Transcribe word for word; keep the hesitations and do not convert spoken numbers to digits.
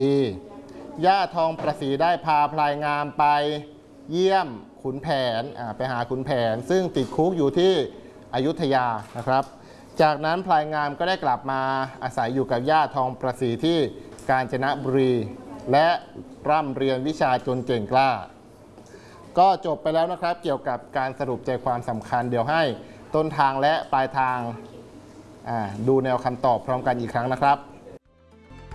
ย่าทองประศรีได้พาพลายงามไปเยี่ยมขุนแผนไปหาขุนแผนซึ่งติดคุกอยู่ที่อยุธยานะครับจากนั้นพลายงามก็ได้กลับมาอาศัยอยู่กับย่าทองประศรีที่กาญจนบุรีและร่ำเรียนวิชาจนเก่งกล้าก็จบไปแล้วนะครับเกี่ยวกับการสรุปใจความสำคัญเดี๋ยวให้ต้นทางและปลายทางดูแนวคำตอบพร้อมกันอีกครั้งนะครับ